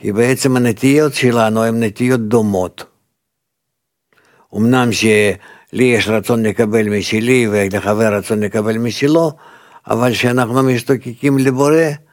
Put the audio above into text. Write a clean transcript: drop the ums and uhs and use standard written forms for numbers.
כי בעצם הנטיות שלנו הן נטיות דומות. אמנם שלי יש רצון לקבל משלי, ולחבר רצון לקבל משלו, אבל שאנחנו משתוקקים לבורא,